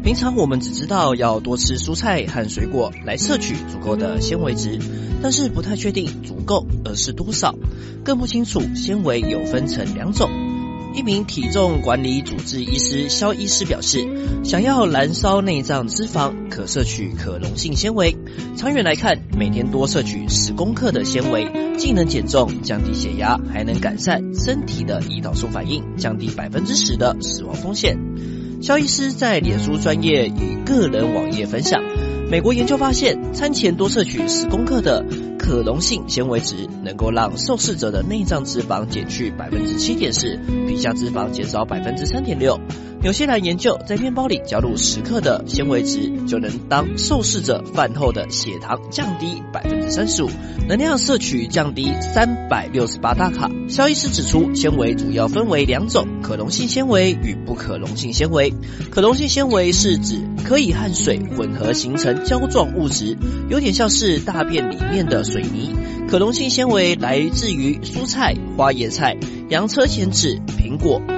平常我们只知道要多吃蔬菜和水果来摄取足够的纤维质，但是不太确定足够而是多少，更不清楚纤维有分成2种。一名体重管理主治医师肖医师表示，想要燃烧内脏脂肪，可摄取可溶性纤维。长远来看，每天多摄取10公克的纤维，既能减重、降低血压，还能改善身体的胰岛素反应，降低10%的死亡风险。肖医师在脸书专页与个人网页分享，美国研究发现，餐前多摄取10公克的可溶性纤维质，能够让受试者的内脏脂肪减去7.4%，皮下脂肪减少3.6%。纽西兰研究，在面包里加入10克的纤维质，就能当受试者饭后的血糖降低35%，能量摄取降低368大卡。肖医师指出，纤维主要分为2种，可溶性纤维与不可溶性纤维。可溶性纤维是指可以和水混合形成胶状物质，有点像是大便里面的水泥。可溶性纤维来自于蔬菜、花椰菜、洋车前子、苹果、